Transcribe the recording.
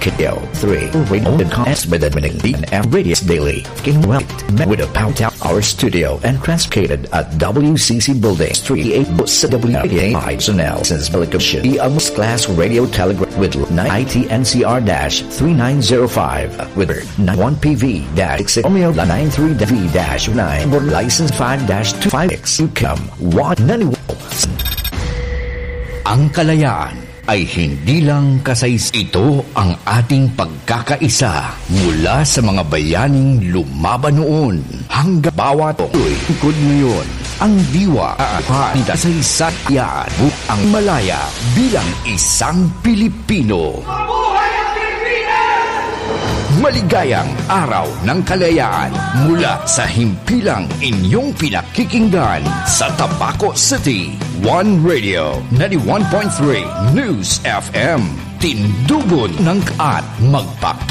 Radio 3 Radio Contest with the winning DNF Radius Daily. King Welt with a pound out our studio and translocated at WCC Building 38 sa WAI Sonel since Belicotion. The Almost Class Radio Telegraph with IT NCR-3905 with 91PV-6 Romeo 93V-9 for license 5-25X. You come what none. Ang kalayaan ay hindi lang kasays. Ito ang ating pagkakaisa mula sa mga bayaning lumaban noon hanggang bawat ikod ngayon. Ang diwa at kasaysayaan ang malaya bilang isang Pilipino. Maligayang araw ng kalayaan mula sa himpilang inyong pinakikinggan sa Tabaco City. One Radio 91.3 News FM. Tindugon ng at magpak